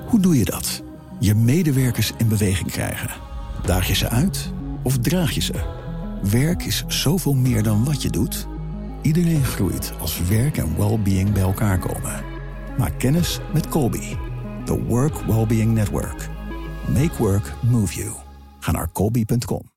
Hoe doe je dat? Je medewerkers in beweging krijgen. Daag je ze uit of draag je ze? Werk is zoveel meer dan wat je doet. Iedereen groeit als werk en well-being bij elkaar komen. Maak kennis met Colby, the Work Wellbeing Network. Make work move you. Ga naar colby.com.